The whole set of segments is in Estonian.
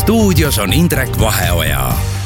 stuudios on Indrek Vaheoja.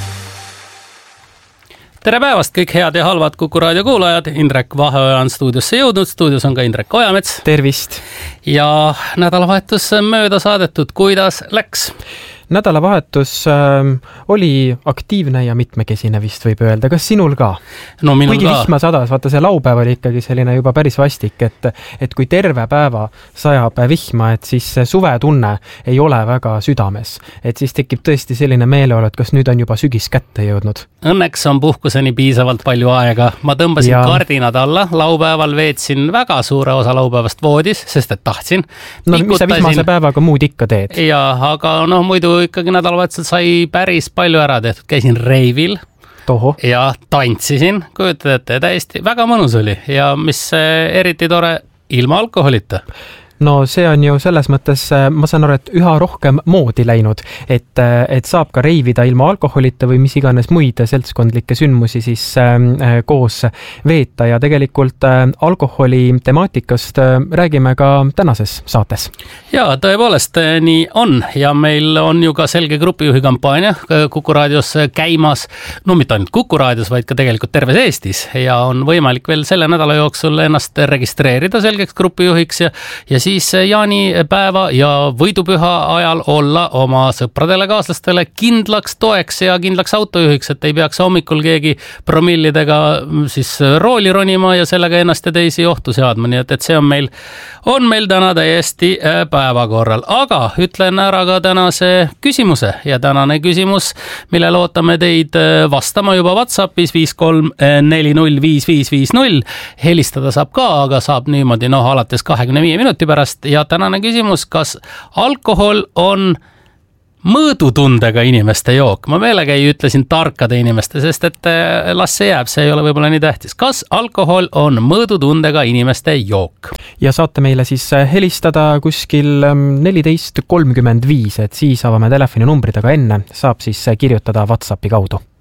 Tere päevast kõik head ja halvad Kuku raadio kuulajad. Indrek Vaheoja on stuudiosse jõudnud. Stuudios on ka Indrek Ojamets. Tervist! Ja nädalavahetus mööda saadetud. Kuidas läks? Nädalavahetus oli aktiivne ja mitmekesine vist võib öelda. Kas sinul ka? No minul kuigi ka. vihma sadas, vaata see laupäev oli ikkagi selline juba päris vastik, et kui terve päeva sajab vihma, et siis suvetunne ei ole väga südames. Et siis tekib tõesti selline meeleolu, et kas nüüd on juba sügis kätte jõudnud. Õnneks on puhkuseni piisavalt palju aega. Ma tõmbasin kardinad alla. Laupäeval veetsin väga suure osa laupäevast voodis, sest et tahtsin. No mis sa vihmase päevaga muud ikka teed? Ja, aga muidu ikkagi nädalavahetusel sai päris palju ära tehtud. Käisin reivil ja tantsisin, kujutad ette, täiesti väga mõnus oli ja mis eriti tore, ilma alkoholita. No see on ju selles mõttes, ma saan aru, et üha rohkem moodi läinud, et saab ka reivida ilma alkoholita või mis iganes muid seltskondlikke sündmusi siis koos veeta ja tegelikult alkoholi temaatikast räägime ka tänases saates. Ja tõepoolest nii on ja meil on ju ka selge grupijuhi kampaania Kuku raadios käimas, no mitte ainult Kuku raadios, vaid ka tegelikult terves Eestis ja on võimalik veel selle nädala jooksul ennast registreerida selgeks grupijuhiks ja siis jaanipäeva ja võidupüha ajal olla oma sõpradele, kaaslastele kindlaks toeks ja kindlaks autojuhiks, et ei peaks hommikul keegi promillidega siis rooli ronima ja sellega ennast ja teisi ohtu seadma, nii et see on meil täna täiesti päevakorral. Aga ütlen ära ka tänase küsimuse ja tänane küsimus, millele ootame teid vastama juba WhatsAppis 53405550. Helistada saab ka, aga saab niimoodi alates 25 minuti pärast. Ja tänane küsimus, kas alkohol on mõõdutundega inimeste jook? Ma meelega ei ütlesin tarkade inimeste, sest et las see jääb, see ei ole võib-olla nii tähtis. Kas alkohol on mõõdutundega inimeste jook? Ja saate meile siis helistada kuskil 14.35, et siis avame telefoninumbrid, aga enne saab siis kirjutada WhatsAppi kaudu.